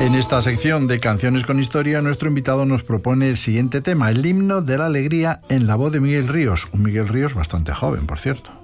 En esta sección de Canciones con Historia, nuestro invitado nos propone el siguiente tema, el himno de la alegría en la voz de Miguel Ríos. Un Miguel Ríos bastante joven, por cierto.